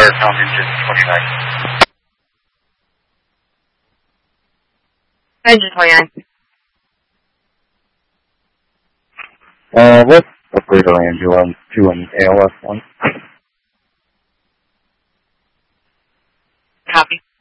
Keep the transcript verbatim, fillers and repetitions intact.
Tom engine twenty-nine. Engine twenty-nine. Uh, let's upgrade our ambulance to an A L S one. Copy.